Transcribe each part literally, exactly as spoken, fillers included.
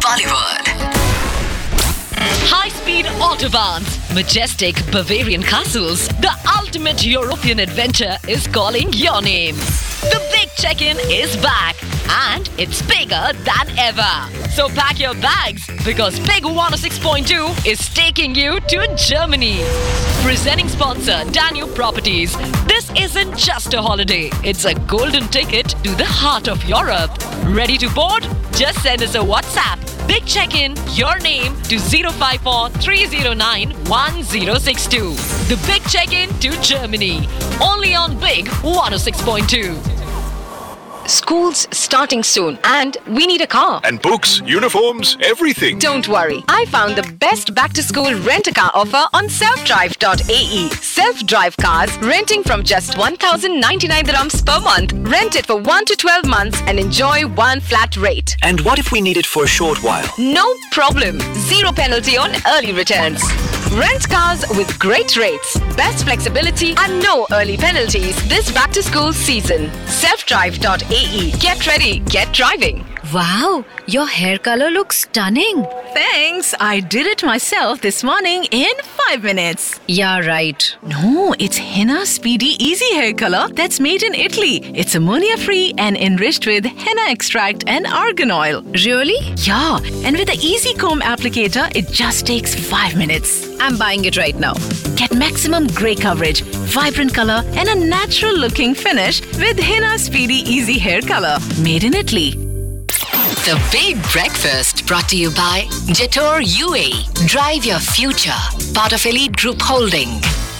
Bollywood. High-speed autobahns, majestic Bavarian castles, the ultimate European adventure is calling your name. The big check-in is back and it's bigger than ever. So pack your bags because Big one oh six point two is taking you to Germany. Presenting sponsor Danube Properties. This isn't just a holiday, it's a golden ticket to the heart of Europe. Ready to board? Just send us a WhatsApp. Big check-in, your name to zero five four three zero nine one zero six two. The big check-in to Germany. Only on Big one oh six point two. School's starting soon and we need a car. And books, uniforms, everything. Don't worry. I found the best back-to-school rent-a-car offer on self drive dot a e. Self-drive cars renting from just one thousand ninety-nine dirhams per month. Rent it for one to twelve months and enjoy one flat rate. And what if we need it for a short while? No problem. Zero penalty on early returns. Rent cars with great rates, best flexibility and no early penalties this back-to-school season. self drive dot a e. Get ready, get driving. Wow, your hair color looks stunning. Thanks. I did it myself this morning in five minutes. Yeah, right. No, it's Henna Speedy Easy Hair Color that's made in Italy. It's ammonia-free and enriched with henna extract and argan oil. Really? Yeah, and with the Easy Comb applicator, it just takes five minutes. I'm buying it right now. Get maximum grey coverage, vibrant color and a natural-looking finish with Henna Speedy Easy Hair Color. Made in Italy. The Big Breakfast brought to you by Jetor U A E. Drive your future. Part of Elite Group Holding.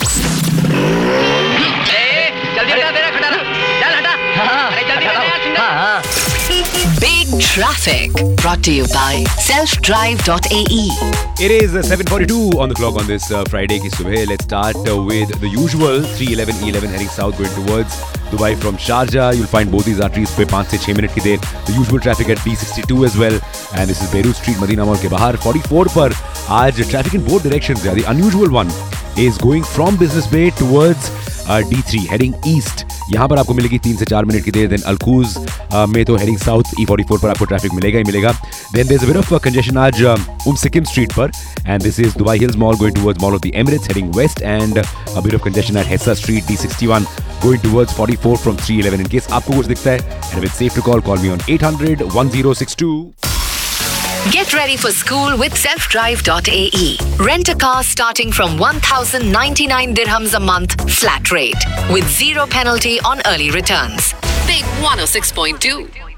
Big Traffic brought to you by self drive dot a e. It is uh, seven forty-two on the clock on this uh, Friday ki subah. Let's start uh, with the usual three eleven E eleven heading south going towards Dubai from Sharjah. You'll find both these arteries पे five से six minute की देर. The usual traffic at B sixty-two as well. And this is Beirut Street, Madina Mall के बाहर. forty-four पर आज traffic in both directions. The unusual one is going from Business Bay towards uh, D three heading east. यहाँ पर आपको मिलेगी तीन से चार मिनट की देर. Then Al-Quoz uh, में तो heading south E forty-four पर आपको traffic मिलेगा ही मिलेगा. Then there's a bit of uh, congestion आज uh, Um Sikkim Street पर, and this is Dubai Hills Mall going towards Mall of the Emirates heading west, and uh, a bit of congestion at Hessa Street D sixty-one going towards forty-four from three eleven. In case आपको कुछ दिखता है, and if it's safe to call, call me on eight hundred one oh six two. Get ready for school with self drive dot a e. Rent a car starting from one thousand ninety-nine dirhams a month, flat rate, with zero penalty on early returns. Big one oh six point two.